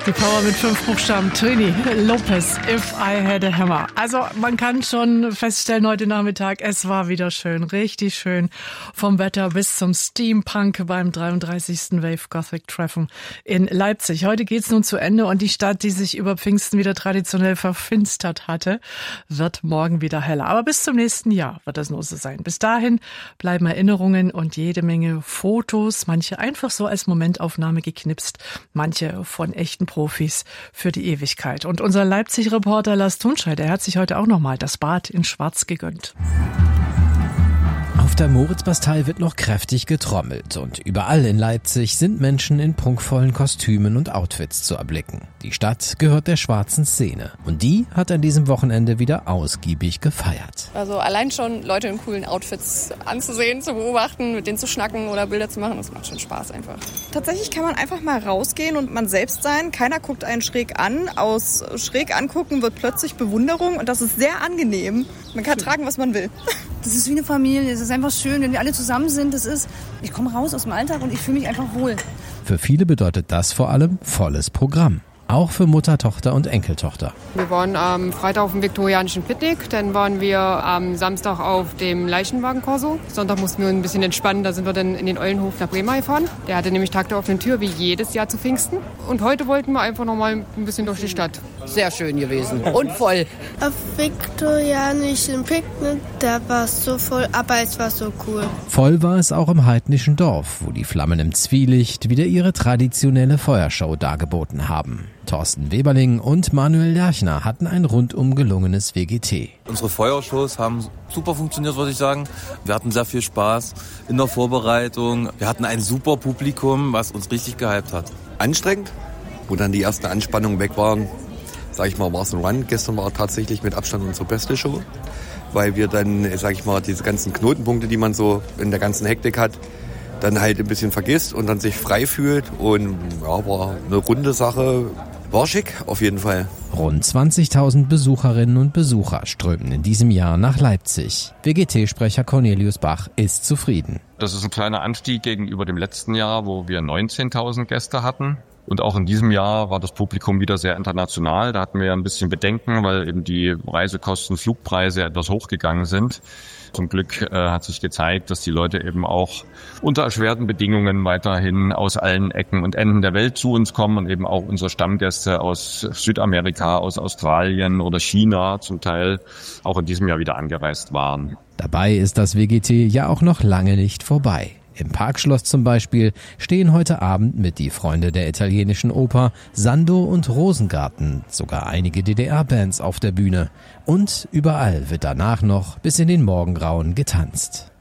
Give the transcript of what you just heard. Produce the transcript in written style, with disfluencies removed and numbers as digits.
Die Power mit 5 Buchstaben. Trini Lopez, If I Had a Hammer. Also man kann schon feststellen heute Nachmittag, es war wieder schön, richtig schön. Vom Wetter bis zum Steampunk beim 33. Wave Gothic Treffen in Leipzig. Heute geht's nun zu Ende und die Stadt, die sich über Pfingsten wieder traditionell verfinstert hatte, wird morgen wieder heller. Aber bis zum nächsten Jahr wird das nur so sein. Bis dahin bleiben Erinnerungen und jede Menge Fotos, manche einfach so als Momentaufnahme geknipst, manche von echten Profis für die Ewigkeit. Und unser Leipzig-Reporter Lars Thunscheid, der hat sich heute auch nochmal das Bad in Schwarz gegönnt. Auf der Moritzbastei wird noch kräftig getrommelt und überall in Leipzig sind Menschen in prunkvollen Kostümen und Outfits zu erblicken. Die Stadt gehört der schwarzen Szene und die hat an diesem Wochenende wieder ausgiebig gefeiert. Also allein schon Leute in coolen Outfits anzusehen, zu beobachten, mit denen zu schnacken oder Bilder zu machen, das macht schon Spaß einfach. Tatsächlich kann man einfach mal rausgehen und man selbst sein. Keiner guckt einen schräg an. Aus schräg angucken wird plötzlich Bewunderung und das ist sehr angenehm. Man kann tragen, was man will. Das ist wie eine Familie, es ist einfach schön, wenn wir alle zusammen sind. Ich komme raus aus dem Alltag und ich fühle mich einfach wohl. Für viele bedeutet das vor allem volles Programm. Auch für Mutter, Tochter und Enkeltochter. Wir waren am Freitag auf dem viktorianischen Picknick, dann waren wir am Samstag auf dem Leichenwagenkorso. Sonntag mussten wir ein bisschen entspannen, da sind wir dann in den Eulenhof nach Bremer gefahren. Der hatte nämlich Tag der offenen Tür, wie jedes Jahr zu Pfingsten. Und heute wollten wir einfach noch mal ein bisschen durch die Stadt. Sehr schön gewesen und voll. Auf viktorianischen Picknick, da war es so voll, aber es war so cool. Voll war es auch im heidnischen Dorf, wo die Flammen im Zwielicht wieder ihre traditionelle Feuershow dargeboten haben. Thorsten Weberling und Manuel Lerchner hatten ein rundum gelungenes WGT. Unsere Feuershows haben super funktioniert, würde ich sagen. Wir hatten sehr viel Spaß in der Vorbereitung. Wir hatten ein super Publikum, was uns richtig gehypt hat. Anstrengend, wo dann die ersten Anspannungen weg waren. Sag ich mal, war es ein Run. Gestern war tatsächlich mit Abstand unsere beste Show, weil wir dann, sag ich mal, diese ganzen Knotenpunkte, die man so in der ganzen Hektik hat, dann halt ein bisschen vergisst und dann sich frei fühlt. Und ja, war eine runde Sache. War schick, auf jeden Fall. Rund 20.000 Besucherinnen und Besucher strömten in diesem Jahr nach Leipzig. WGT-Sprecher Cornelius Bach ist zufrieden. Das ist ein kleiner Anstieg gegenüber dem letzten Jahr, wo wir 19.000 Gäste hatten. Und auch in diesem Jahr war das Publikum wieder sehr international. Da hatten wir ein bisschen Bedenken, weil eben die Reisekosten, Flugpreise etwas hochgegangen sind. Zum Glück hat sich gezeigt, dass die Leute eben auch unter erschwerten Bedingungen weiterhin aus allen Ecken und Enden der Welt zu uns kommen und eben auch unsere Stammgäste aus Südamerika, aus Australien oder China zum Teil auch in diesem Jahr wieder angereist waren. Dabei ist das WGT ja auch noch lange nicht vorbei. Im Parkschloss zum Beispiel stehen heute Abend mit die Freunde der italienischen Oper Sando und Rosengarten, sogar einige DDR-Bands auf der Bühne. Und überall wird danach noch bis in den Morgengrauen getanzt.